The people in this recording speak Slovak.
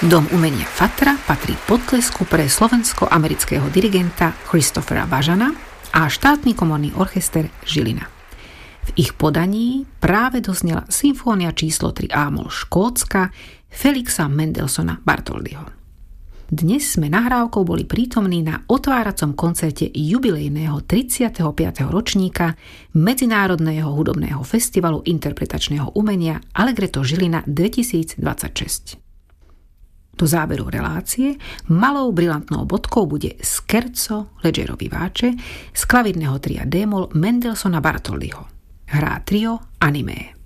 Dom umenia Fatra patrí podtlesku pre slovensko-amerického dirigenta Christophera Bažana a štátny komorný orchester Žilina. V ich podaní práve doznela symfónia číslo 3 A-moll Škótska Felixa Mendelssohna Bartholdyho. Dnes sme nahrávkou boli prítomní na otváracom koncerte jubilejného 35. ročníka Medzinárodného hudobného festivalu interpretačného umenia Allegretto Žilina 2026. Do záveru relácie malou brilantnou bodkou bude Scherzo leggero vivace z klavírneho tria D-moll Mendelssohna Bartholdyho. Hrá trio Animé.